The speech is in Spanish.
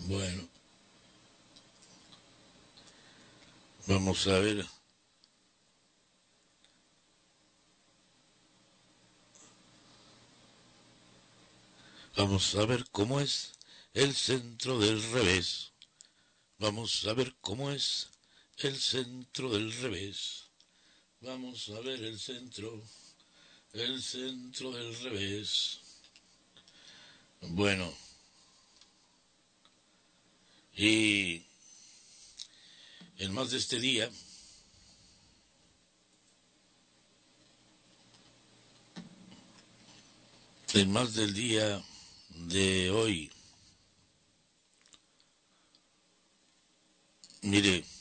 Bueno, vamos a ver. Vamos a ver cómo es el centro del revés. Vamos a ver cómo es el centro del revés. Vamos a ver el centro del revés. Bueno, y el más de este día, el más del día de hoy. Mire,